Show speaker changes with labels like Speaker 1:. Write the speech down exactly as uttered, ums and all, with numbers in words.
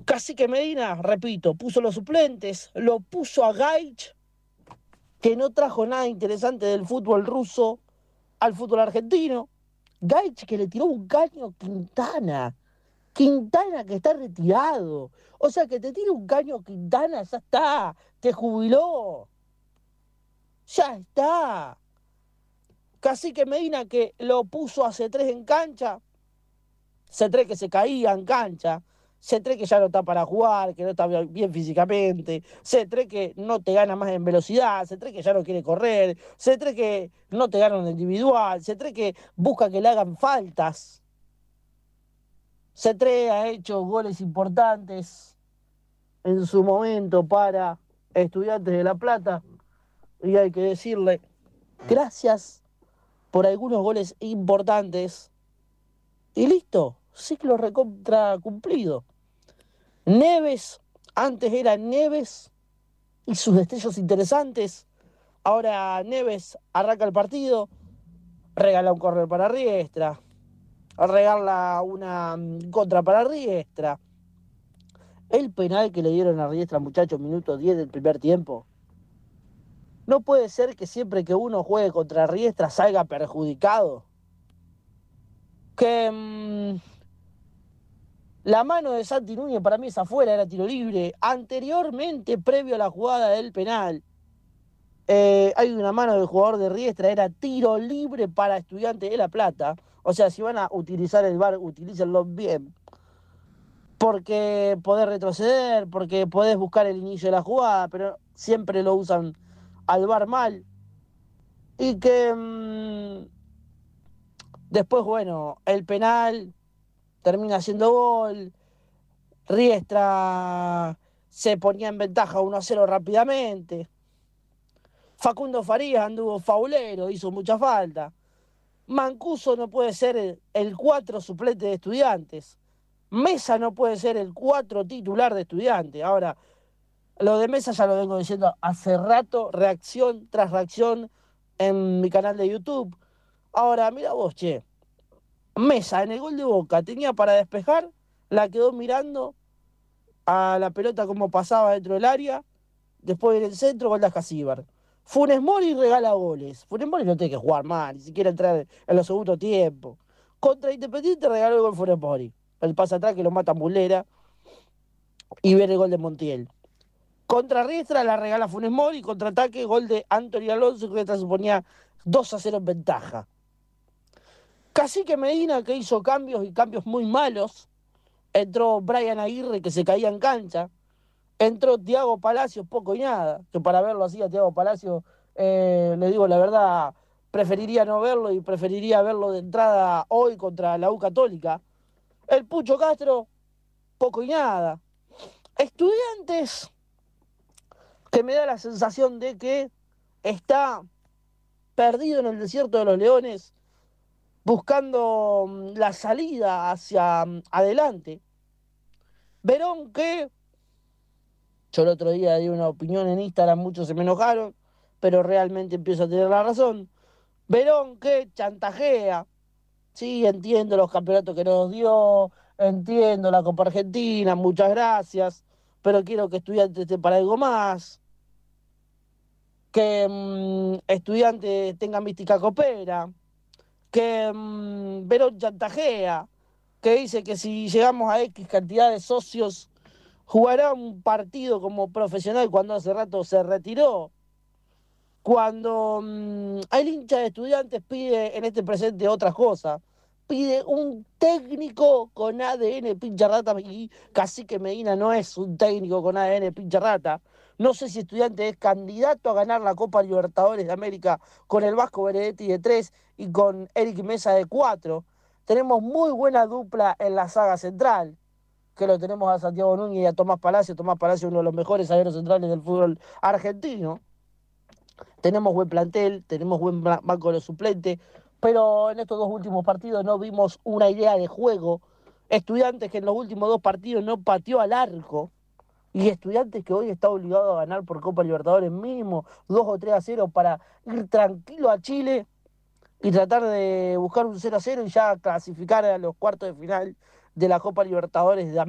Speaker 1: Cacique Medina, repito, puso los suplentes, lo puso a Gaich, que no trajo nada interesante del fútbol ruso al fútbol argentino. Gaich que le tiró un caño a Quintana. Quintana que está retirado. O sea, que te tira un caño Quintana, ya está. Te jubiló. Ya está. Cacique Medina que lo puso a C tres en cancha. C tres que se caía en cancha. C tres que ya no está para jugar, que no está bien físicamente. C tres que no te gana más en velocidad. C tres que ya no quiere correr. C tres que no te gana en individual. C tres que busca que le hagan faltas. C tres ha hecho goles importantes en su momento para Estudiantes de La Plata. Y hay que decirle gracias por algunos goles importantes. Y listo, ciclo recontra cumplido. Neves, antes era Neves y sus destellos interesantes. Ahora Neves arranca el partido, regala un correr para Riestra, regala una contra para Riestra. El penal que le dieron a Riestra, muchachos, minuto diez del primer tiempo. No puede ser que siempre que uno juegue contra Riestra salga perjudicado. Que mmm, la mano de Santi Núñez para mí es afuera, era tiro libre. Anteriormente, previo a la jugada del penal, eh, hay una mano del jugador de Riestra, era tiro libre para Estudiantes de La Plata. O sea, si van a utilizar el V A R, utilícenlo bien. Porque podés retroceder, porque podés buscar el inicio de la jugada, pero siempre lo usan al V A R mal. Y que mmm, después, bueno, el penal termina siendo gol. Riestra se ponía en ventaja uno a cero rápidamente. Facundo Farías anduvo faulero, hizo mucha falta. Mancuso no puede ser el cuatro suplente de Estudiantes. Mesa no puede ser el cuatro titular de Estudiantes. Ahora, lo de Mesa ya lo vengo diciendo hace rato, reacción tras reacción en mi canal de YouTube. Ahora, mira vos, che. Mesa en el gol de Boca tenía para despejar, la quedó mirando a la pelota como pasaba dentro del área, después en el centro, gol de Ascasíbar. Funes Mori regala goles. Funes Mori no tiene que jugar más, ni siquiera entrar en los segundos tiempos. Contra Independiente regaló el gol Funes Mori. El pase atrás que lo mata Mulera y viene el gol de Montiel. Contra Riestra la regala Funes Mori, contraataque, gol de Anthony Alonso, que Riestra se ponía dos a cero en ventaja. Cacique Medina, que hizo cambios y cambios muy malos. Entró Brian Aguirre, que se caía en cancha. Entró Thiago Palacios, poco y nada. Que para verlo así a Thiago Palacios, eh, le digo la verdad, preferiría no verlo y preferiría verlo de entrada hoy contra la U Católica. El Pucho Castro, poco y nada. Estudiantes, que me da la sensación de que está perdido en el desierto de los Leones, buscando la salida hacia adelante. Verón que, yo el otro día di una opinión en Instagram, muchos se me enojaron, pero realmente empiezo a tener la razón. Verón que chantajea, sí, entiendo los campeonatos que nos dio, entiendo la Copa Argentina, muchas gracias, pero quiero que Estudiantes esté para algo más, que mmm, Estudiantes tenga mística copera, que mmm, Verón chantajea, que dice que si llegamos a X cantidad de socios, jugará un partido como profesional cuando hace rato se retiró. Cuando mmm, el hincha de Estudiantes pide en este presente otras cosas. Pide un técnico con A D N pincha rata y Cacique Medina no es un técnico con A D N pincha rata. No sé si Estudiantes es candidato a ganar la Copa Libertadores de América con el Vasco Benedetti de tres y con Eric Mesa de cuatro. Tenemos muy buena dupla en la saga central, que lo tenemos a Santiago Núñez y a Tomás Palacio. Tomás Palacio, uno de los mejores zagueros centrales del fútbol argentino. Tenemos buen plantel, tenemos buen banco de los suplentes, pero en estos dos últimos partidos no vimos una idea de juego. Estudiantes que en los últimos dos partidos no pateó al arco, y Estudiantes que hoy está obligado a ganar por Copa Libertadores mínimo dos o tres a cero para ir tranquilo a Chile y tratar de buscar un cero a cero y ya clasificar a los cuartos de final de la Copa Libertadores de América.